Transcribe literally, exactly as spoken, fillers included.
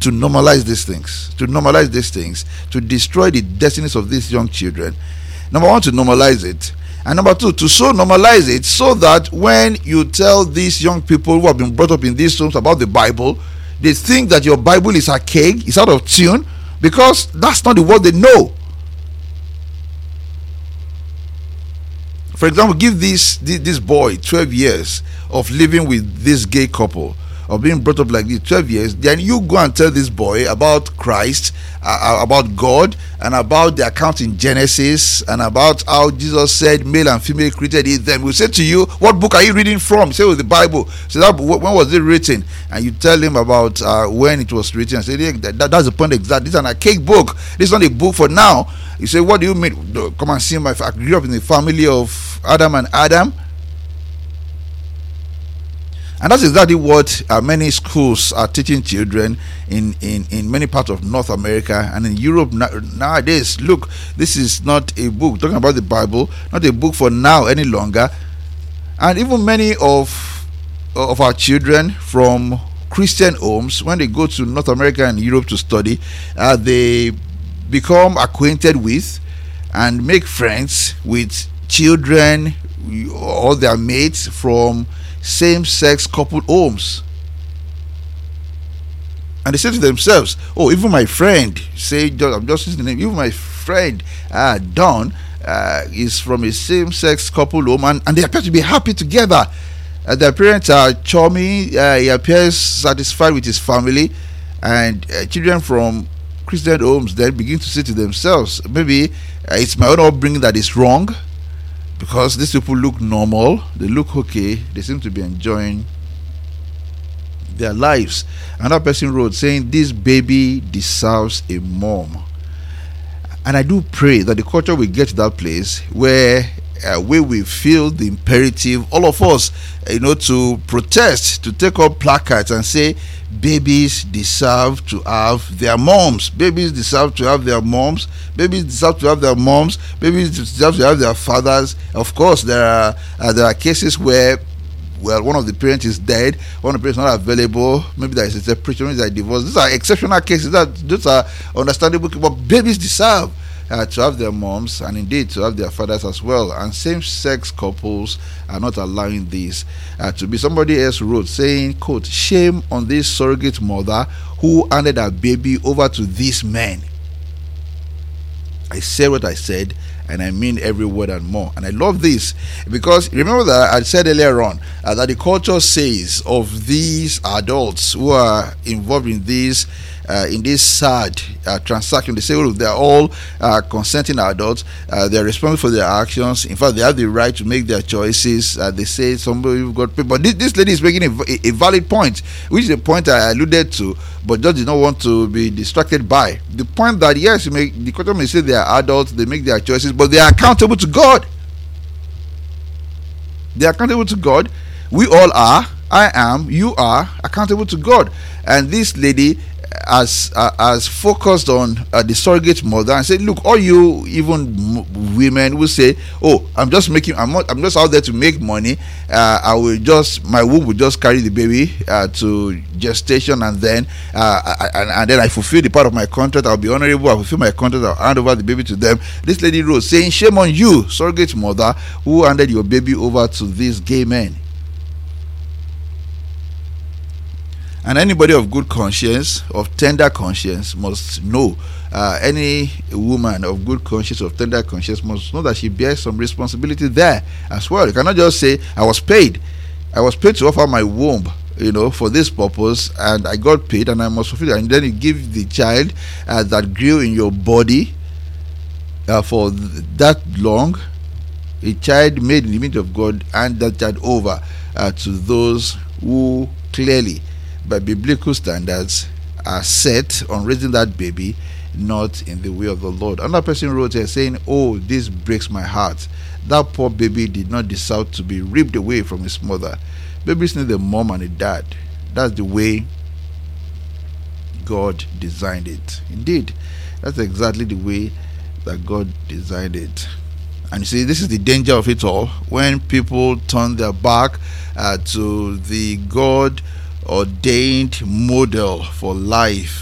to normalize these things, to normalize these things, to destroy the destinies of these young children. Number one, to normalize it. And number two, to so normalize it so that when you tell these young people who have been brought up in these homes about the Bible, they think that your Bible is archaic, it's out of tune, because that's not the word they know. For example, give this, this this boy twelve years of living with this gay couple, of being brought up like this, twelve years, then you go and tell this boy about Christ, uh, about God, and about the account in Genesis, and about how Jesus said male and female created it. Then we'll say to you, what book are you reading from? Say, oh, the Bible. So that, when was it written? And you tell him about uh, when it was written, and say, yeah, that, that's the point exact. This is an archaic book. This is not a book for now. You say, what do you mean? Come and see my, I grew up in the family of Adam and Adam. And that's exactly what uh, many schools are teaching children in, in, in many parts of North America and in Europe na- nowadays. Look, this is not a book talking about the Bible, not a book for now any longer. And even many of of our children from Christian homes, when they go to North America and Europe to study, uh, they become acquainted with and make friends with children or their mates from same-sex coupled homes, and they say to themselves, oh, even my friend, say, I'm just using the name, even my friend uh, Don uh, is from a same-sex coupled home, and, and they appear to be happy together. Uh, their parents are chummy, uh, he appears satisfied with his family, and uh, children from Christian homes then begin to say to themselves, maybe uh, it's my own upbringing that is wrong, because these people look normal, they look okay, they seem to be enjoying their lives. Another person wrote saying, this baby deserves a mom. And I do pray that the culture will get to that place where uh, where we feel the imperative, all of us, you know, to protest, to take up placards and say, babies deserve to have their moms. Babies deserve to have their moms. Babies deserve to have their moms. Babies deserve to have their fathers. Of course, there are uh, there are cases where, well, one of the parents is dead, one of the parents is not available. Maybe there is a separation, maybe there is a divorce. These are exceptional cases. That those are understandable. But babies deserve Uh, to have their moms, and indeed to have their fathers as well. And same-sex couples are not allowing this uh, to be. Somebody else wrote saying, quote, shame on this surrogate mother who handed her baby over to these men. I said what I said, and I mean every word and more. And I love this because remember that I said earlier on uh, that the culture says of these adults who are involved in this uh, in this sad uh, transaction, they say, oh, they're all uh, consenting adults, uh, they're responsible for their actions. In fact, they have the right to make their choices. Uh, they say somebody got paid, but this, this lady is making a, a valid point, which is a point I alluded to, but just did not want to be distracted by the point that yes, you may, the culture may say they are adults, they make their choices, but they are accountable to God. They are accountable to God. We all are. I am. You are accountable to God. And this lady has uh, has focused on uh, the surrogate mother and said, look, all you even m- women will say, oh, I'm just making, I'm not, I'm just out there to make money. Uh, I will just, my womb will just carry the baby uh, to gestation, and then uh, I, and, and then I fulfill the part of my contract. I'll be honorable. I'll fulfill my contract. I'll hand over the baby to them. This lady wrote saying, shame on you, surrogate mother, who handed your baby over to these gay men. And anybody of good conscience, of tender conscience, must know, uh, any woman of good conscience, of tender conscience, must know that she bears some responsibility there as well. You cannot just say, I was paid. I was paid to offer my womb, you know, for this purpose, and I got paid, and I must fulfill it. And then you give the child uh, that grew in your body uh, for th- that long, a child made in the image of God, and that child over uh, to those who clearly, by biblical standards, are set on raising that baby not in the way of the Lord. Another person wrote here saying, oh, this breaks my heart. That poor baby did not deserve to be ripped away from his mother. Babies need a mom and a dad. That's the way God designed it. Indeed, that's exactly the way that God designed it. And you see, this is the danger of it all. When people turn their back uh, to the God ordained model for life